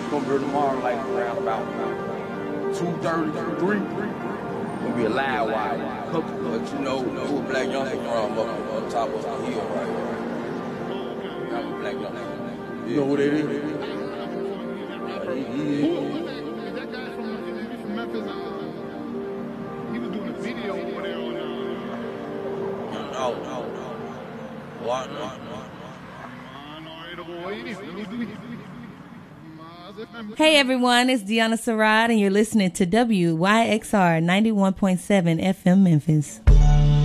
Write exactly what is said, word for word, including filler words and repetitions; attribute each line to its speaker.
Speaker 1: Gonna be tomorrow like around about two thirty, three. Gonna be a loud wire. But you know, who Black Youngster from up on top of the hill right here. I'm a Black Youngster. You know who that is?
Speaker 2: That guy from, from Memphis, uh, he was doing a video over there on. Uh,
Speaker 1: no, no, no. What? What?
Speaker 3: Hey everyone, it's Deanna Sarad and you're listening to W Y X R ninety-one point seven F M Memphis.